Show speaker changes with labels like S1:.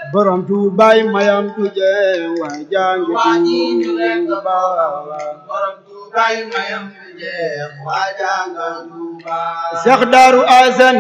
S1: borom Tuubaay mayam tuje waa jangi Tuuba
S2: borom Tuubaay mayam tuje waa janga Tuuba
S1: Seex Daaru Asan